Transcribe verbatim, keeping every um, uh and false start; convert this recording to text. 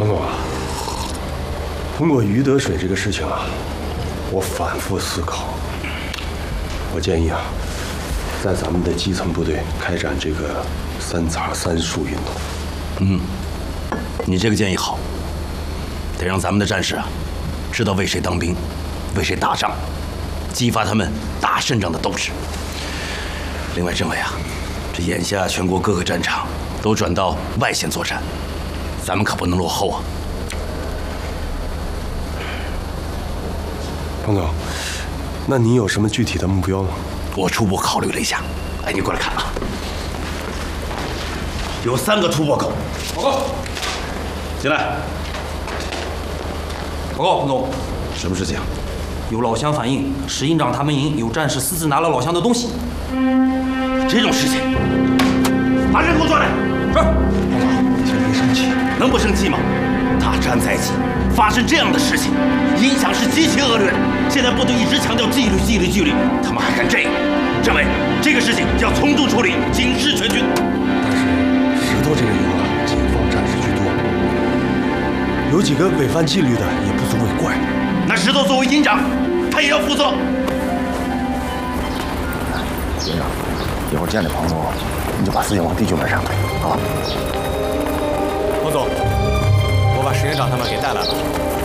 彭总啊，通过于德水这个事情啊，我反复思考，我建议啊，在咱们的基层部队开展这个三查三术运动。 嗯，你这个建议好，得让咱们的战士啊，知道为谁当兵，为谁打仗，激发他们打胜仗的斗志。另外，政委啊，这眼下全国各个战场都转到外线作战，咱们可不能落后啊！ 彭总，那你有什么具体的目标吗？ 我初步考虑了一下，哎，你过来看啊，有三个突破口。 报告， 进来。 报告，彭总， 什么事情？ 有老乡反映，石营长他们营有战士私自拿了老乡的东西。 这种事情，把人给我抓来！ 是。 彭总，请别生气。 能不生气吗？大战在即，发生这样的事情，影响是极其恶劣的。现在部队一直强调纪律、纪律、纪律，他们还干这个？政委，这个事情要从重处理，警示全军。 但是石头这个营啊，警方战士居多，有几个违反纪律的也不足为怪。 那石头作为营长，他也要负责。 营长，一会儿见了彭总，你就把事情往弟兄们上推啊。 彭总，我把石营长他们给带来了。